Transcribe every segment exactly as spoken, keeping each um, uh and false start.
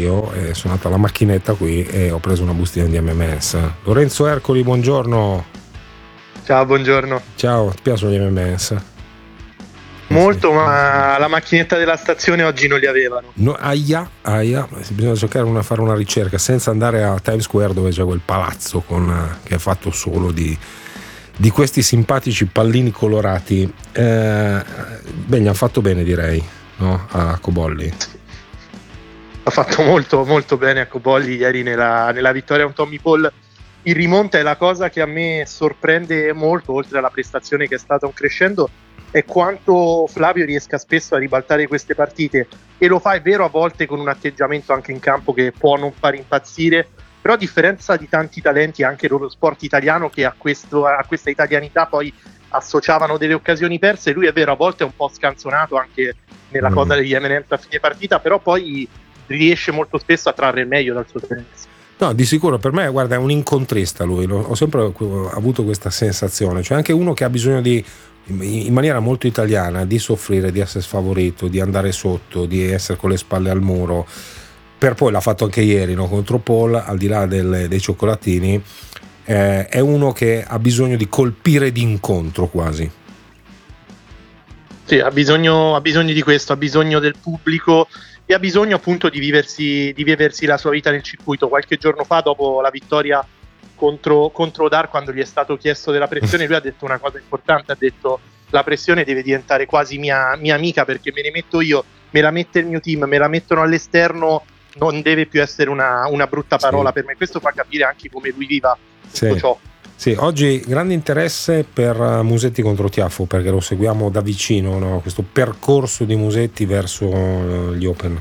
anch'io, e sono andato alla macchinetta qui e ho preso una bustina di M M S. Lorenzo Ercoli, buongiorno. Ciao, buongiorno. Ciao, ti piacciono gli M M S? Molto, ma la macchinetta della stazione oggi non li avevano. No, aia, aia, bisogna cercare di fare una ricerca senza andare a Times Square dove c'è quel palazzo con, che è fatto solo di, di questi simpatici pallini colorati. Eh, beh, gli hanno fatto bene, direi, no? A Cobolli. Ha fatto molto molto bene a Cobolli ieri nella, nella vittoria con Tommy Paul. Il rimonta è la cosa che a me sorprende molto, oltre alla prestazione che è stata un crescendo, è quanto Flavio riesca spesso a ribaltare queste partite, e lo fa, è vero, a volte con un atteggiamento anche in campo che può non far impazzire, però a differenza di tanti talenti anche dello sport italiano che a, questo, a questa italianità poi associavano delle occasioni perse, lui è vero a volte è un po' scanzonato anche nella mm. cosa degli M M S a fine partita, però poi riesce molto spesso a trarre il meglio dal suo tennis. No, di sicuro, per me, guarda, è un incontrista lui, ho sempre avuto questa sensazione, cioè anche uno che ha bisogno di, in maniera molto italiana, di soffrire, di essere sfavorito, di andare sotto, di essere con le spalle al muro, per poi l'ha fatto anche ieri, no? Contro Paul, al di là del, dei cioccolatini, eh, è uno che ha bisogno di colpire d'incontro quasi. Sì, ha bisogno, ha bisogno di questo, ha bisogno del pubblico e ha bisogno appunto di viversi, di viversi la sua vita nel circuito. Qualche giorno fa, dopo la vittoria contro, contro Dar, quando gli è stato chiesto della pressione, lui ha detto una cosa importante, ha detto: la pressione deve diventare quasi mia, mia amica, perché me ne metto io, me la mette il mio team, me la mettono all'esterno, non deve più essere una, una brutta parola sì. per me. Questo fa capire anche come lui viva tutto sì. ciò. Sì, oggi grande interesse per Musetti contro Tiafoe, perché lo seguiamo da vicino, no? Questo percorso di Musetti verso gli Open.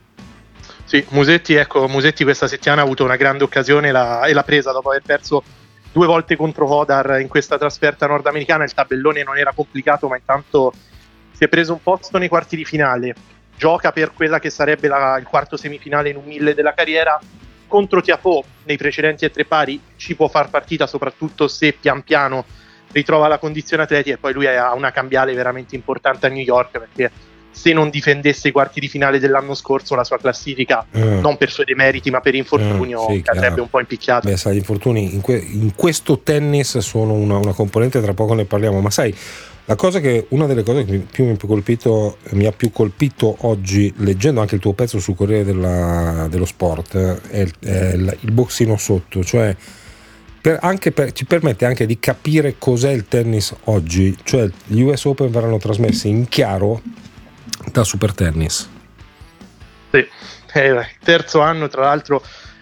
Sì, Musetti, ecco, Musetti questa settimana ha avuto una grande occasione la, e l'ha presa dopo aver perso due volte contro Hodar in questa trasferta nordamericana. Il tabellone non era complicato, ma intanto si è preso un posto nei quarti di finale, gioca per quella che sarebbe la, il quarto semifinale in un mille della carriera. Contro Tiafoe nei precedenti e tre pari ci può far partita, soprattutto se pian piano ritrova la condizione atletica, e poi lui ha una cambiale veramente importante a New York, perché se non difendesse i quarti di finale dell'anno scorso la sua classifica, mm. non per suoi demeriti ma per infortunio, mm, sì, cadrebbe un po' in picchiata. Beh, sai, gli infortuni in, que- in questo tennis sono una, una componente, tra poco ne parliamo, ma sai, la cosa che una delle cose che più mi ha più colpito mi ha più colpito oggi, leggendo anche il tuo pezzo sul Corriere della, dello Sport, è il, è il, il boxino sotto, cioè per, anche per, ci permette anche di capire cos'è il tennis oggi, cioè gli U S Open verranno trasmessi in chiaro da Super Tennis. Sì, eh, terzo anno tra l'altro,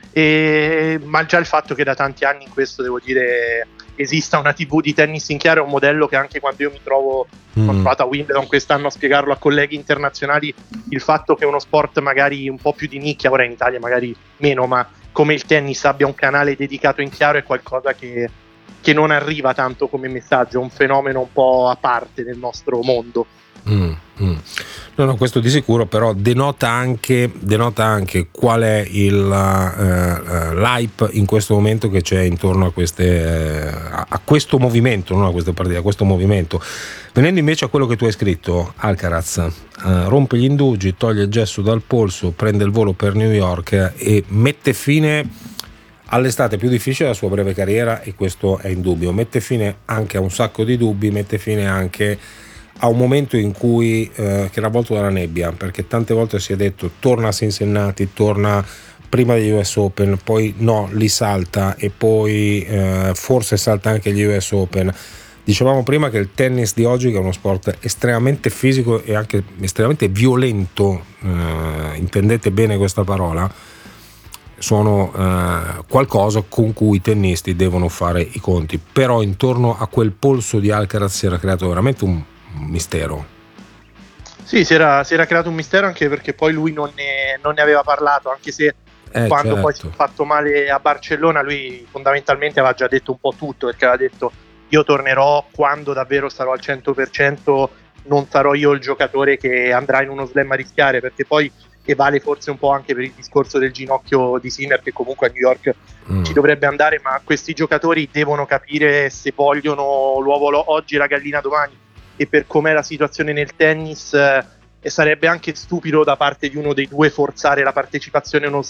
e, ma già il fatto che da tanti anni in questo, devo dire, esista una tivù di tennis in chiaro è un modello che anche quando io mi trovo mm. ho provato a Wimbledon quest'anno a spiegarlo a colleghi internazionali, il fatto che uno sport magari un po' più di nicchia, ora in Italia magari meno, ma come il tennis abbia un canale dedicato in chiaro è qualcosa che, che non arriva tanto come messaggio, è un fenomeno un po' a parte nel nostro mondo. Mm, mm. No, no, questo di sicuro, però denota anche, denota anche qual è il uh, l'hype in questo momento che c'è intorno a queste uh, a questo movimento, non a queste partite, a questo movimento. Venendo invece a quello che tu hai scritto, Alcaraz uh, rompe gli indugi, toglie il gesso dal polso, prende il volo per New York e mette fine all'estate più difficile della sua breve carriera, e questo è indubbio. Mette fine anche a un sacco di dubbi, mette fine anche a un momento in cui eh, che era avvolto dalla nebbia, perché tante volte si è detto torna a Cincinnati, torna prima degli U S Open, poi no, li salta, e poi eh, forse salta anche gli U S Open. Dicevamo prima che il tennis di oggi, che è uno sport estremamente fisico e anche estremamente violento, eh, intendete bene questa parola, sono eh, qualcosa con cui i tennisti devono fare i conti. Però intorno a quel polso di Alcaraz si era creato veramente un mistero. Sì, si era, si era creato un mistero, anche perché poi lui non ne, non ne aveva parlato, anche se eh, quando certo. poi si è fatto male a Barcellona lui fondamentalmente aveva già detto un po' tutto, perché aveva detto: io tornerò quando davvero sarò al cento per cento, non sarò io il giocatore che andrà in uno slam a rischiare, perché poi, e vale forse un po' anche per il discorso del ginocchio di Sinner, che comunque a New York mm. ci dovrebbe andare, ma questi giocatori devono capire se vogliono l'uovo oggi e la gallina domani, e per com'è la situazione nel tennis eh, e sarebbe anche stupido da parte di uno dei due forzare la partecipazione